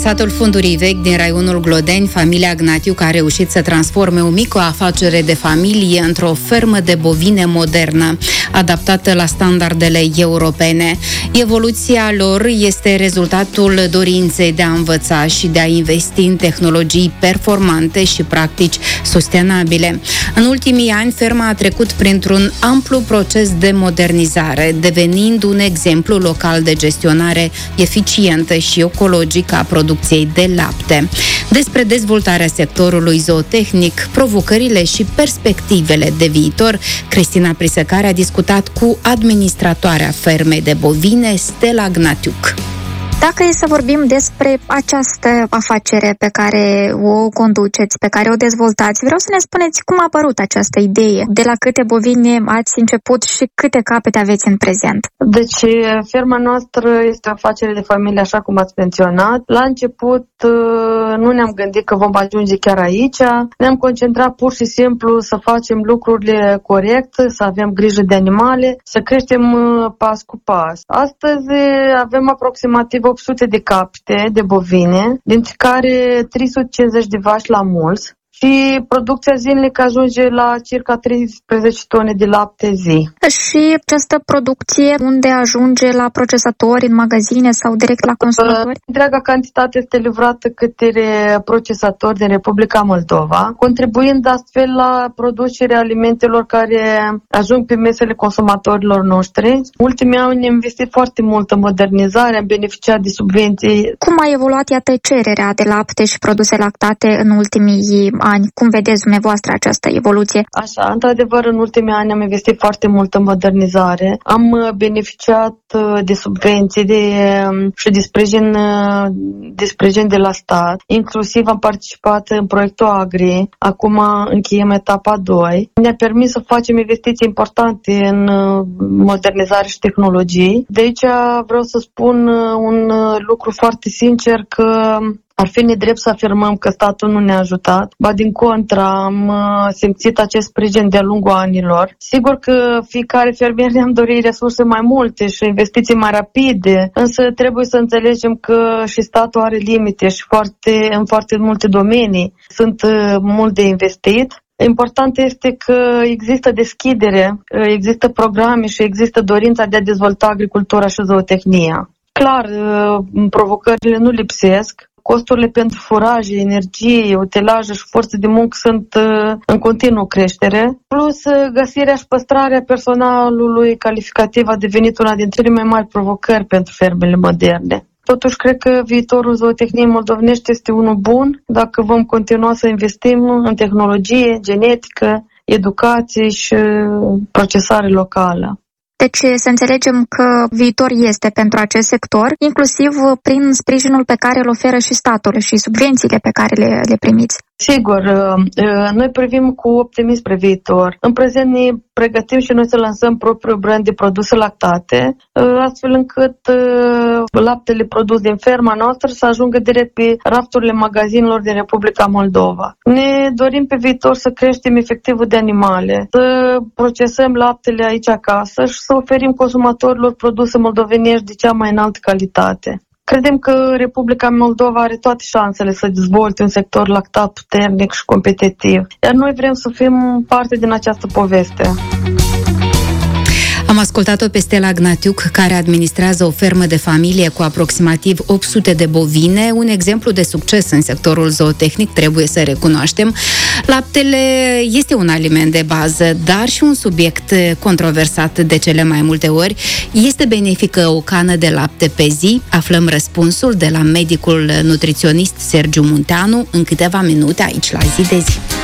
satul Fundurii Vechi din raionul Glodeni, familia Gnatiuc a reușit să transforme o mică afacere de familie într-o fermă de bovine modernă, adaptată la standardele europene. Evoluția lor este rezultatul dorinței de a învăța și de a investi în tehnologii performante și practici sustenabile. În ultimii ani, ferma a trecut printr-un amplu proces de modernizare, devenind un exemplu local de gestionare eficientă și ecologică a producției de lapte. Despre dezvoltarea sectorului zootehnic, provocările și perspectivele de viitor, Cristina Prisăcare a discutat cu administratoarea fermei de bovine, Stella Gnatiuc. Dacă e să vorbim despre această afacere pe care o conduceți, pe care o dezvoltați, vreau să ne spuneți cum a apărut această idee, de la câte bovine ați început și câte capete aveți în prezent. Deci, ferma noastră este o afacere de familie, așa cum ați menționat. La început nu ne-am gândit că vom ajunge chiar aici. Ne-am concentrat pur și simplu să facem lucrurile corect, să avem grijă de animale, să creștem pas cu pas. Astăzi avem aproximativ 800 de capete de bovine, dintre care 350 de vaci la mulți. Și producția zilnică ajunge la circa 13 tone de lapte zi. Și această producție unde ajunge la procesatori, în magazine sau direct la consumatori? Întreaga cantitate este livrată către procesatori din Republica Moldova, contribuind astfel la producerea alimentelor care ajung pe mesele consumatorilor noștri. Ultimii ani am investit foarte mult în modernizare, am beneficiat de subvenții. Cum a evoluat, iată, cererea de lapte și produse lactate în ultimii ani? Cum vedeți dumneavoastră această evoluție? Așa, într-adevăr, în ultimii ani am investit foarte mult în modernizare. Am beneficiat de subvenții și de sprijin de la stat. Inclusiv am participat în proiectul Agri. Acum încheiem etapa 2. Ne-a permis să facem investiții importante în modernizare și tehnologii. De aici vreau să spun un lucru foarte sincer, că ar fi nedrept să afirmăm că statul nu ne-a ajutat, ba din contra, am simțit acest sprijin de-a lungul anilor. Sigur că fiecare fermier ne-am dorit resurse mai multe și investiții mai rapide, însă trebuie să înțelegem că și statul are limite și în foarte multe domenii sunt mult de investit. Important este că există deschidere, există programe și există dorința de a dezvolta agricultura și zootehnia. Clar, provocările nu lipsesc. Costurile pentru furaje, energie, utilaje și forță de muncă sunt în continuă creștere. Plus, găsirea și păstrarea personalului calificativ a devenit una dintre cele mai mari provocări pentru fermele moderne. Totuși, cred că viitorul zootehniei moldovenești este unul bun dacă vom continua să investim în tehnologie, genetică, educație și procesare locală. Deci să înțelegem că viitor este pentru acest sector, inclusiv prin sprijinul pe care îl oferă și statul și subvențiile pe care le primiți. Sigur, noi privim cu optimism spre viitor. În prezent ne pregătim și noi să lansăm propriul brand de produse lactate, astfel încât laptele produs din ferma noastră să ajungă direct pe rafturile magazinelor din Republica Moldova. Ne dorim pe viitor să creștem efectivul de animale, să procesăm laptele aici acasă și să oferim consumatorilor produse moldovenești de cea mai înaltă calitate. Credem că Republica Moldova are toate șansele să dezvolte un sector lactat puternic și competitiv, iar noi vrem să fim parte din această poveste. Am ascultat-o pe Stella Gnatiuc, care administrează o fermă de familie cu aproximativ 800 de bovine, un exemplu de succes în sectorul zootehnic, trebuie să recunoaștem. Laptele este un aliment de bază, dar și un subiect controversat de cele mai multe ori. Este benefică o cană de lapte pe zi? Aflăm răspunsul de la medicul nutriționist Sergiu Munteanu în câteva minute aici la Zi de Zi.